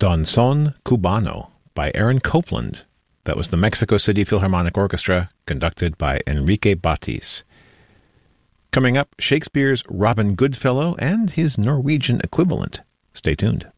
Don Son Cubano by Aaron Copland. That was the Mexico City Philharmonic Orchestra, conducted by Enrique Batis. Coming up, Shakespeare's Robin Goodfellow and his Norwegian equivalent. Stay tuned.